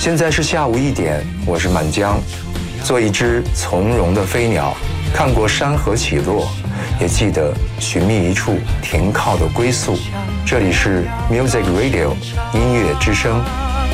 现在是下午1点，我是满江，做一只从容的飞鸟，看过山河起落，也记得寻觅一处停靠的归宿。这里是 Music Radio 音乐之声。